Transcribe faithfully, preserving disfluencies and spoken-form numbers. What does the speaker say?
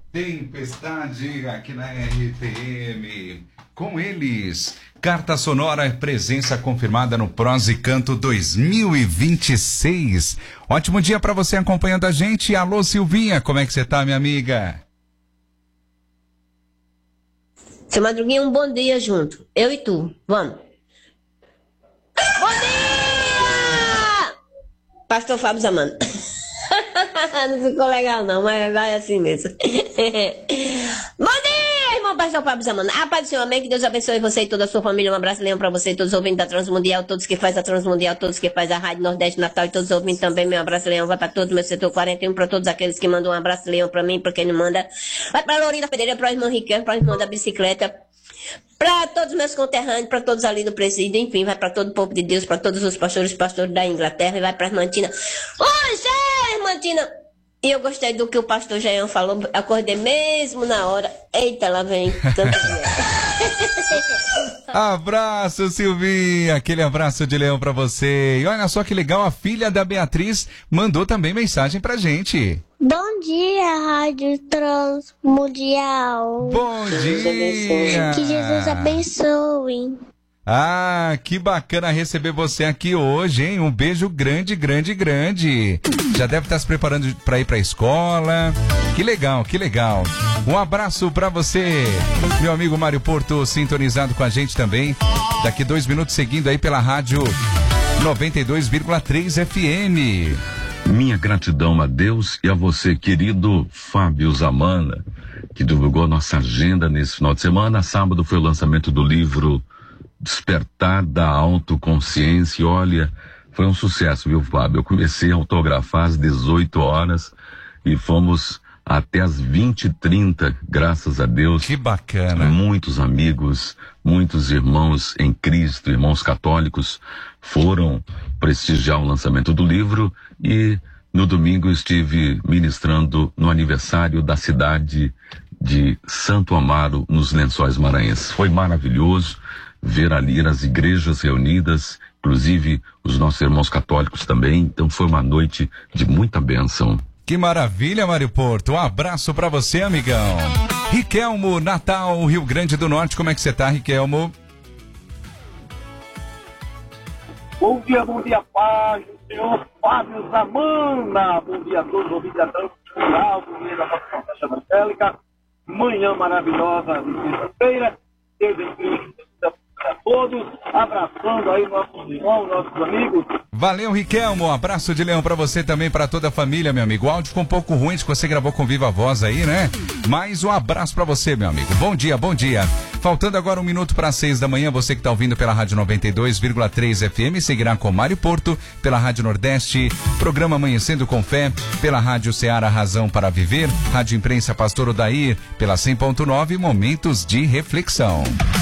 Tempestade aqui na R T M. Com eles, Carta Sonora, presença confirmada no Prosa e Canto dois mil e vinte e seis. Ótimo dia para você acompanhando a gente. Alô, Silvinha, como é que você tá, minha amiga? Seu Madruguinha, um bom dia junto. Eu e tu. Vamos. Bom dia! Pastor Fábio Zamano. Não ficou legal não, mas vai assim mesmo. Bom dia, irmão Pastor Fábio Zamano. A paz do Senhor, amém. Que Deus abençoe você e toda a sua família. Um abraço, leão pra você, todos os ouvintes da Transmundial, todos que faz a Transmundial, todos que faz a Rádio Nordeste Natal e todos os ouvintes também. Meu abraço, leão, vai pra todos, meu setor quarenta e um, pra todos aqueles que mandam um abraço, leão, pra mim, pra quem não manda. Vai pra Lourinda Pereira, pra irmã Riquelme, pra irmã da bicicleta. Para todos os meus conterrâneos, para todos ali do presídio, enfim, vai para todo o povo de Deus, para todos os pastores, pastores da Inglaterra, e vai para a irmã Tina. Oi, Zé, irmã Tina! E eu gostei do que o pastor Jean falou, acordei mesmo na hora. Eita, lá vem tanta Abraço, Silvinha, aquele abraço de leão pra você. E olha só que legal, a filha da Beatriz mandou também mensagem pra gente. Bom dia, Rádio Transmundial. Bom dia. Que Jesus abençoe. Ah, que bacana receber você aqui hoje, hein? Um beijo grande, grande, grande. Já deve estar se preparando para ir para a escola. Que legal, que legal. Um abraço para você, meu amigo Mário Porto, sintonizado com a gente também. Daqui dois minutos seguindo aí pela rádio noventa e dois vírgula três F M. Minha gratidão a Deus e a você, querido Fábio Zamana, que divulgou nossa agenda nesse final de semana. Sábado foi o lançamento do livro Despertar da Autoconsciência. Olha, foi um sucesso, viu, Fábio? Eu comecei a autografar às dezoito horas e fomos até às vinte e trinta, graças a Deus. Que bacana. Muitos amigos, muitos irmãos em Cristo, irmãos católicos, foram prestigiar o lançamento do livro e no domingo estive ministrando no aniversário da cidade de Santo Amaro, nos Lençóis Maranhenses. Foi maravilhoso ver ali as igrejas reunidas, inclusive os nossos irmãos católicos também. Então foi uma noite de muita bênção. Que maravilha, Mário Porto. Um abraço pra você, amigão. Riquelmo, Natal, Rio Grande do Norte. Como é que você tá, Riquelmo? Bom dia, bom dia, paz do Senhor Fábio Zamana. Bom dia a todos, ouvintes da Transmundial, bom dia da nossa Festa Evangélica. Manhã maravilhosa de sexta-feira. Deus em Cristo a todos, abraçando aí nossos irmãos, nossos amigos. Valeu, Riquelmo, um abraço de leão pra você também, pra toda a família, meu amigo. O áudio ficou um pouco ruim, que você gravou com viva voz aí, né? Mas um abraço pra você, meu amigo. Bom dia, bom dia. Faltando agora um minuto para seis da manhã, você que tá ouvindo pela Rádio noventa e dois vírgula três F M, seguirá com Mário Porto, pela Rádio Nordeste, programa Amanhecendo com Fé, pela Rádio Ceará Razão para Viver, Rádio Imprensa Pastor Odair, pela cem ponto nove, Momentos de Reflexão.